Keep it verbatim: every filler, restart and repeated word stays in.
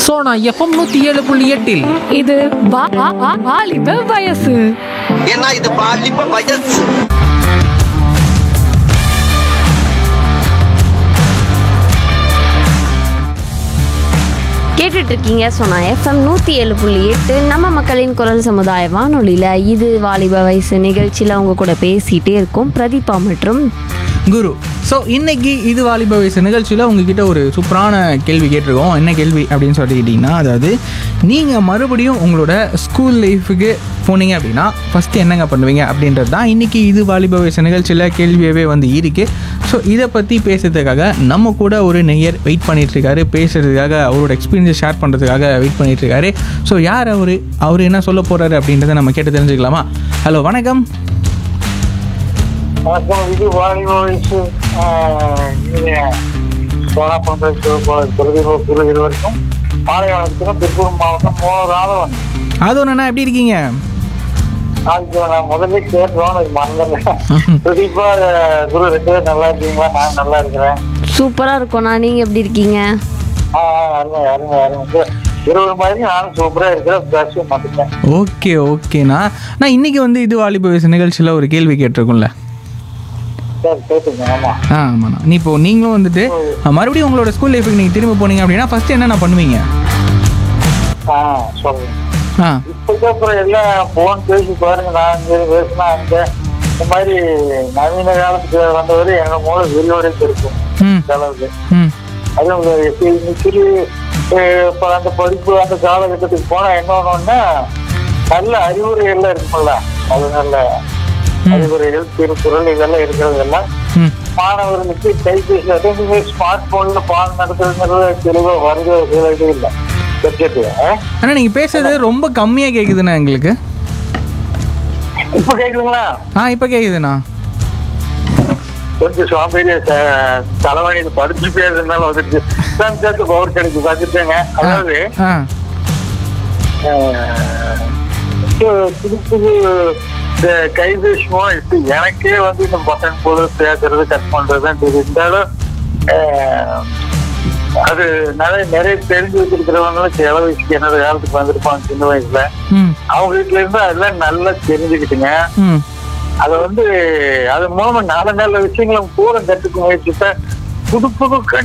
Sona FM நூத்தி ஏழு புள்ளி எட்டில் இது வா- வா- வா- வாலிப வயசு. ஏன்னா இது பாலிப்ப வயசு. கேட்டுட்டு இருக்கீங்க சோனா எஃப்எம் நூற்றி ஏழு புள்ளி எட்டு நம்ம மக்களின் குரல் சமுதாய வானொலியில் இது வாலிப வயசு நிகழ்ச்சியில் அவங்க கூட பேசிகிட்டே இருக்கும் பிரதீபா மற்றும் குரு. ஸோ இன்னைக்கு இது வாலிப வயசு நிகழ்ச்சியில் உங்ககிட்ட ஒரு சூப்பரான கேள்வி கேட்டிருக்கோம். என்ன கேள்வி அப்படின்னு சொல்லிக்கிட்டிங்கன்னா, அதாவது நீங்கள் மறுபடியும் உங்களோட ஸ்கூல் லைஃபுக்கு போனீங்க அப்படின்னா ஃபஸ்ட்டு என்னங்க பண்ணுவீங்க அப்படின்றது தான் இன்றைக்கி இது வாலிப வயசு நிகழ்ச்சியில் கேள்வியவே வந்து இருக்குது. ஸோ இதை பற்றி பேசுறதுக்காக நம்ம கூட ஒரு நெய்யர் வெயிட் பண்ணிகிட்ருக்காரு, பேசுகிறதுக்காக அவரோட எக்ஸ்பீரியன்ஸை ஷேர் பண்ணுறதுக்காக வெயிட் பண்ணிகிட்ருக்காரு. ஸோ யார் அவர் அவர் என்ன சொல்ல போகிறாரு அப்படின்றத நம்ம கேட்டு தெரிஞ்சுக்கலாமா? ஹலோ, வணக்கம். வணக்கம். இது வாலிப வயசு சோனா பண்றது வரைக்கும் பாளையத்துக்கும் திருப்பூர் மாவட்டம் மூணாவது அது ஒன்றுண்ணா, எப்படி இருக்கீங்க? அதுக்கு நான் முதல்ல கேட்டோம், அது மறந்துடுறேன். பிரதீபா குரு ரெண்டு பேரும் நல்லா இருக்கீங்களா? நான் நல்லா இருக்கிறேன். சூப்பராக இருக்கோண்ணா, நீங்கள் எப்படி இருக்கீங்க? ஆ அருமை அருமை அருமை. இருபது மாதிரி நானும் சூப்பராக இருக்கிறேன். பேச மாட்டேன். ஓகே ஓகேண்ணா. நான் இன்னைக்கு வந்து இது வாலிப வயசு நிகழ்ச்சியில் ஒரு கேள்வி கேட்டிருக்கோம்ல. சரி கேட்டுங்க. ஆமா ஆ ஆமாண்ணா. நீ இப்போ நீங்களும் வந்துட்டு மறுபடியும் உங்களோட ஸ்கூல் லைஃபுக்கு நீங்கள் திரும்ப போனீங்க அப்படின்னா ஃபஸ்ட்டு என்னென்ன பண்ணுவீங்க? ஆ சொல்லுங்க. ஆ இப்போதான் அப்புறம் எல்லாம் போன் பேசி பாருங்க. நான் இங்கே பேசினா அங்கே இந்த மாதிரி நவீன காலத்துக்கு வந்தவரை எங்க மூளை விரிவடைந்து இருக்கும் ம் அளவுக்கு. ம் அதுவும் சிறு இப்போ அந்த படிப்பு அந்த காலகட்டத்துக்கு போனா என்ன ஒண்ணுன்னா நல்ல அறிவுரைகள்லாம் இருக்கும்ல. அது நல்ல அறிவுரைகள், திருக்குறள் இதெல்லாம் இருக்கிறதெல்லாம் ம் மாணவர்களுக்கு கைபேசி அதாவது ஸ்மார்ட் போன்ல பாடம் நடத்துறதுங்கிறது தெளிவா வருது இல்லை சப்ஜெக்ட். அண்ணா, நீங்கள் பேசுறது ரொம்ப கம்மியாக கேட்குதுண்ணா எங்களுக்கு. இப்ப கேக்குதுங்களா? ஆ இப்போ கேட்குதுண்ணா. கொஞ்சம் சோம்பேறிய தலைவணியில் படிச்சு பேசுறதுனால வந்துட்டு சேர்த்து பவர் கிடைக்கு பார்த்துட்டேங்க. அதாவது ஆ புது புது கைபேசி மூலம் இப்ப எனக்கே வந்து இந்த பட்டன் போல பேசுறது கட் பண்றதுதான் இருந்தாலும் அது நிறைய நிறைய தெரிஞ்சு வச்சிருக்கிறவங்களும் சில வயசுக்கு என்னோட காலத்துக்கு வந்திருப்பாங்க சின்ன வயசுல. ம் அவங்க வீட்டுல இருந்து அதெல்லாம் நல்லா தெரிஞ்சுக்கிட்டுங்க. ம் அதை வந்து அது மூலமா நல்ல நல்ல விஷயங்களை பூரா கற்றுக்க முயற்சித்த புது புது